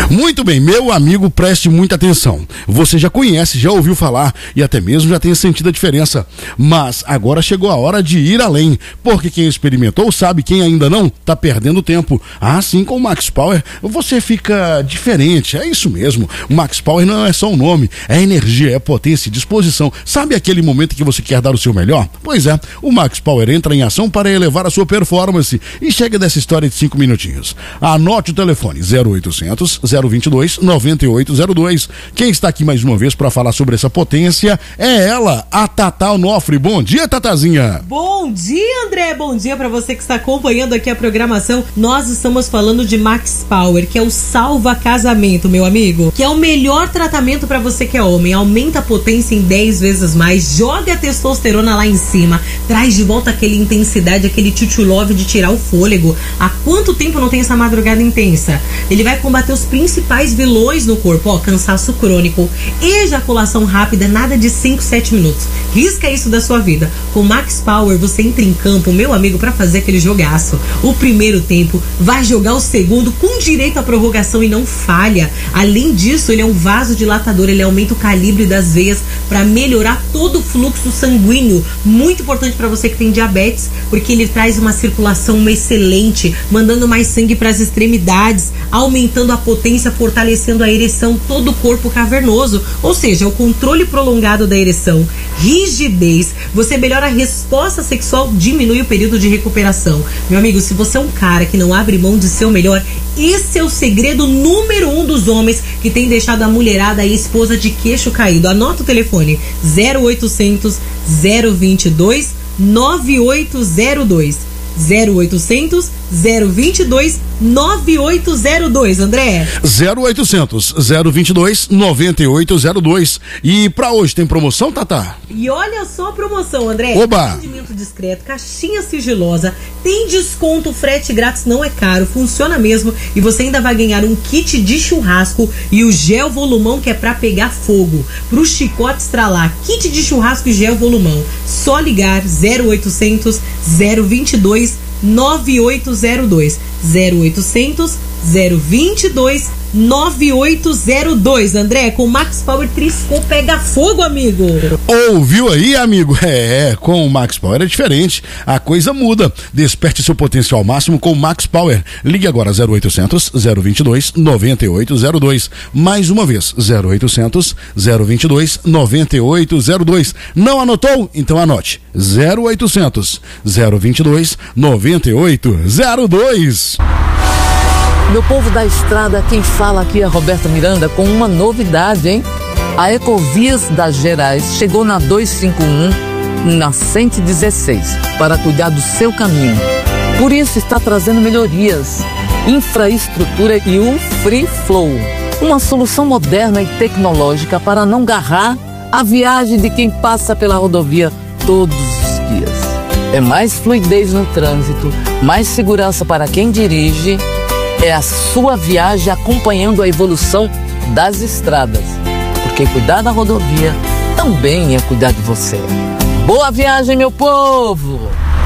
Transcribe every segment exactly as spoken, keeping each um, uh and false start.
Muito bem, meu amigo, preste muita atenção. Você já conhece, já ouviu falar e até mesmo já tem sentido a diferença. Mas agora chegou a hora de ir além, porque quem experimentou sabe, quem ainda não, tá perdendo tempo. Assim com o Max Power, você fica diferente, é isso mesmo. O Max Power não é só um nome, é energia, é potência e disposição. Sabe aquele momento que você quer dar o seu melhor? Pois é, o Max Power entra em ação para elevar a sua performance e chega dessa história de cinco minutinhos. Anote o telefone zero oitocentos, zero vinte e dois, noventa e oito zero dois. Quem está aqui mais uma vez para falar sobre essa potência é ela, a Tatá Onofre. Bom dia, Tatazinha. Bom dia, André. Bom dia para você que está acompanhando aqui a programação. Nós estamos falando de Max Power, que é o salva casamento, meu amigo, que é o melhor tratamento para você que é homem. Aumenta a potência em dez vezes mais, joga a testosterona lá em cima, traz de volta aquela intensidade, aquele tchutchulove de tirar o fôlego. Há quanto tempo não tem essa madrugada intensa? Ele vai combater os principais vilões no corpo, ó, cansaço crônico, ejaculação rápida, nada de cinco, sete minutos. Risca isso da sua vida. Com Max Power você entra em campo, meu amigo, para fazer aquele jogaço. O primeiro tempo, vai jogar o segundo com direito à prorrogação e não falha. Além disso, ele é um vasodilatador, ele aumenta o calibre das veias para melhorar todo o fluxo sanguíneo. Muito importante para você que tem diabetes, porque ele traz uma circulação excelente, mandando mais sangue para as extremidades, aumentando a potência, fortalecendo a ereção, todo o corpo cavernoso, ou seja, o controle prolongado da ereção, rigidez, você melhora a resposta sexual, diminui o período de recuperação. Meu amigo, se você é um cara que não abre mão de ser o melhor, esse é o segredo número um dos homens que tem deixado a mulherada e a esposa de queixo caído. Anota o telefone zero oitocentos, zero vinte e dois, nove oito zero dois. zero oitocentos, zero vinte e dois, nove oito zero dois, André. zero oitocentos, zero vinte e dois, noventa e oito zero dois. E pra hoje tem promoção, Tatá? E olha só a promoção, André. Oba! Atendimento discreto, caixinha sigilosa, tem desconto, frete grátis, não é caro, funciona mesmo. E você ainda vai ganhar um kit de churrasco e o gel volumão, que é pra pegar fogo, pro chicote estralar. Kit de churrasco e gel volumão. Só ligar zero oitocentos, zero vinte e dois, nove oito zero dois. zero oitocentos, zero vinte e dois, nove oito zero dois. André, com Max Power triscou, pega fogo, amigo. Ouviu aí, amigo? É, com o Max Power é diferente, a coisa muda. Desperte seu potencial máximo com o Max Power. Ligue agora zero oitocentos, zero vinte e dois, noventa e oito zero dois. Mais uma vez, zero oitocentos, zero vinte e dois, noventa e oito zero dois. Não anotou? Então anote, zero oitocentos, zero vinte e dois, noventa e oito zero dois. Meu povo da estrada, quem fala aqui é Roberta Miranda com uma novidade, hein? A Ecovias das Gerais chegou na duzentos e cinquenta e um, na cento e dezesseis, para cuidar do seu caminho. Por isso está trazendo melhorias, infraestrutura e o Free Flow, uma solução moderna e tecnológica para não garrar a viagem de quem passa pela rodovia todos os dias. É mais fluidez no trânsito, mais segurança para quem dirige. É a sua viagem acompanhando a evolução das estradas. Porque cuidar da rodovia também é cuidar de você. Boa viagem, meu povo!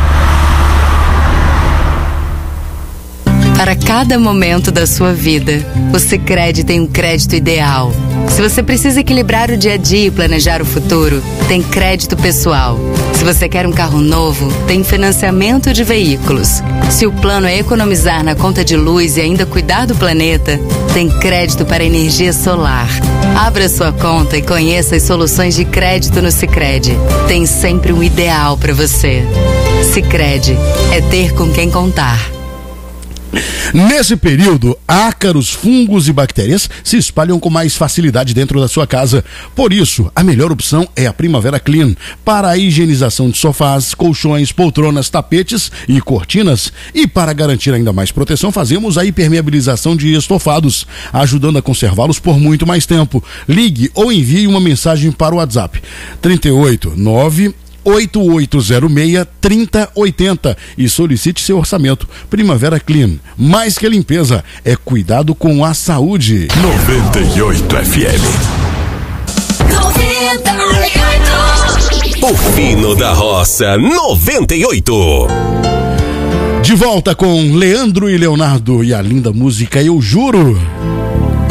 Para cada momento da sua vida, o Sicredi tem um crédito ideal. Se você precisa equilibrar o dia a dia e planejar o futuro, tem crédito pessoal. Se você quer um carro novo, tem financiamento de veículos. Se o plano é economizar na conta de luz e ainda cuidar do planeta, tem crédito para energia solar. Abra sua conta e conheça as soluções de crédito no Sicredi. Tem sempre um ideal para você. Sicredi é ter com quem contar. Nesse período, ácaros, fungos e bactérias se espalham com mais facilidade dentro da sua casa. Por isso, a melhor opção é a Primavera Clean, para a higienização de sofás, colchões, poltronas, tapetes e cortinas. E para garantir ainda mais proteção, fazemos a impermeabilização de estofados, ajudando a conservá-los por muito mais tempo. Ligue ou envie uma mensagem para o WhatsApp trinta e oito, nove oito oito zero seis, três zero oito zero e solicite seu orçamento. Primavera Clean, mais que limpeza, é cuidado com a saúde. noventa e oito F M. noventa e oito. O Fino da Roça noventa e oito. De volta com Leandro e Leonardo e a linda música Eu Juro.